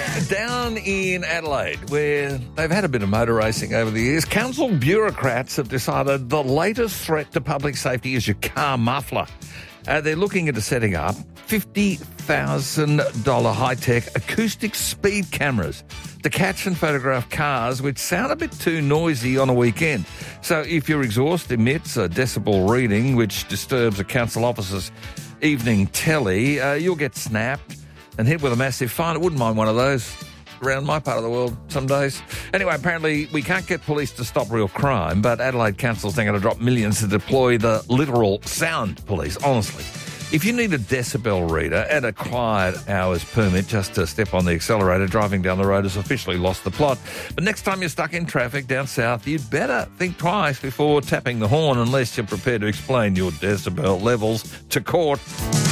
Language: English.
Down in Adelaide, where they've had a bit of motor racing over the years, council bureaucrats have decided the latest threat to public safety is your car muffler. They're looking into setting up $50,000 high-tech acoustic speed cameras to catch and photograph cars which sound a bit too noisy on a weekend. So if your exhaust emits a decibel reading which disturbs a council officer's evening telly, you'll get snapped and hit with a massive fine. I wouldn't mind one of those around my part of the world some days. Anyway, apparently we can't get police to stop real crime, but Adelaide Council's now going to drop millions to deploy the literal sound police, honestly. If you need a decibel reader and a quiet hours permit just to step on the accelerator, driving down the road has officially lost the plot. But next time you're stuck in traffic down south, you'd better think twice before tapping the horn unless you're prepared to explain your decibel levels to court.